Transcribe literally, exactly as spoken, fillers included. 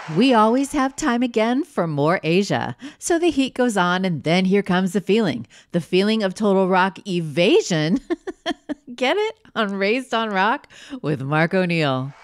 We always have time again for more Asia. So the heat goes on, and then here comes the feeling the feeling of total rock evasion. Get it? On Raised on Rock with Mark O'Neill.